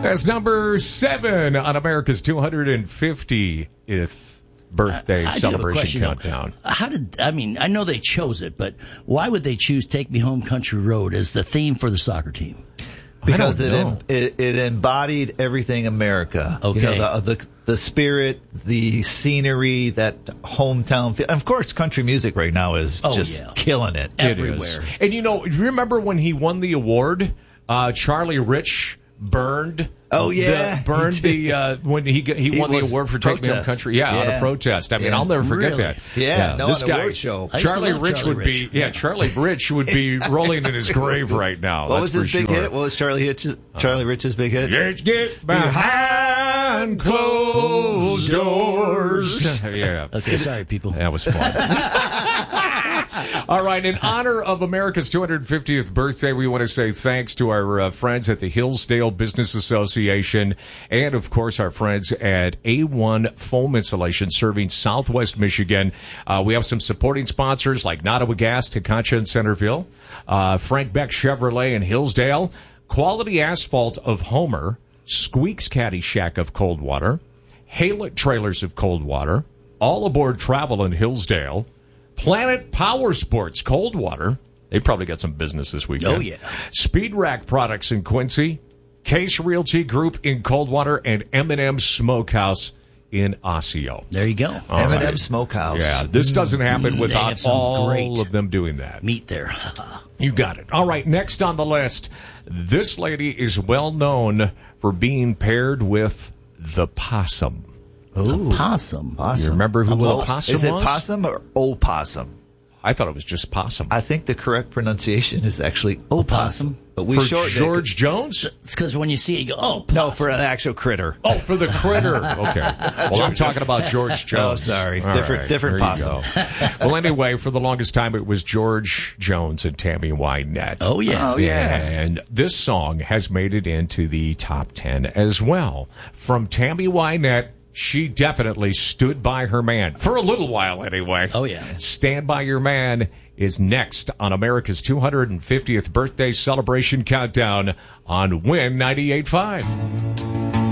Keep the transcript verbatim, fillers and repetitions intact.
That's number seven on America's two hundred fiftieth birthday I, I celebration countdown. Though. How did, I mean, I know they chose it, but why would they choose Take Me Home Country Road as the theme for the soccer team? Because it, em, it it embodied everything America. Okay. You know, the, the the spirit, the scenery, that hometown feel. And of course, country music right now is oh, just yeah. killing it. Everywhere. It is. And you know, remember when he won the award? Uh, Charlie Rich burned. Oh yeah, the, burned the uh, when he he, he won the award for Take Me Home Country. Yeah, yeah, on a protest. I mean, yeah. I'll never forget really? that. Yeah, yeah. no, this on the guy, award show. Charlie Rich Charlie would Rich. be. Yeah, Charlie Rich would be rolling in his grave right now. What that's was his for big sure. hit? What was Charlie Hitch, Charlie Rich's big hit? Let's get behind closed doors. Yeah. Okay, sorry, people. That was fun. All right, in honor of America's two hundred fiftieth birthday, we want to say thanks to our uh, friends at the Hillsdale Business Association and, of course, our friends at A one Foam Insulation serving Southwest Michigan. Uh, we have some supporting sponsors like Nottawa Gas, Teconcha and Centerville, uh, Frank Beck Chevrolet in Hillsdale, Quality Asphalt of Homer, Squeaks Caddy Shack of Coldwater, Halet Trailers of Coldwater, All Aboard Travel in Hillsdale, Planet Power Sports Coldwater. They probably got some business this weekend. Oh, yeah. Speed Rack Products in Quincy, Case Realty Group in Coldwater, and M and M Smokehouse in Osseo. There you go. M and M right. Smokehouse. Yeah, this doesn't happen Mm, without all great of them doing that. Meat there. You got it. All right, next on the list, this lady is well known for being paired with the possum. Ooh. The possum. Possum. You remember who the Oh, possum is it was? possum or opossum? I thought it was just possum. I think the correct pronunciation is actually opossum. But we for shortened George it. Jones? It's because when you see it, you go, oh, possum. No, for an actual critter. Oh, for the critter. Okay. Well, I'm talking about George Jones. Oh, sorry. All different right, different there you possum. go. Well, anyway, for the longest time, it was George Jones and Tammy Wynette. Oh, yeah. Oh, yeah. And this song has made it into the top ten as well. From Tammy Wynette, she definitely stood by her man. For a little while, anyway. Oh, yeah. Stand By Your Man is next on America's two hundred fiftieth birthday celebration countdown on Win ninety-eight point five.